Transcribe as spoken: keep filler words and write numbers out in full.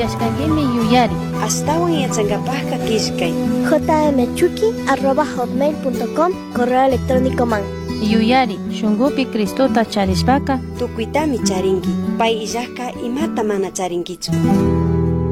kashkankimi yuyari. Astawan yachankapajka kishkay. jmchuki arroba hotmail punto com correo electrónico man. Yuyari, shungupi Cristota charishpaka Tukuitami charinki. Pay illajka imata mana charinkichu.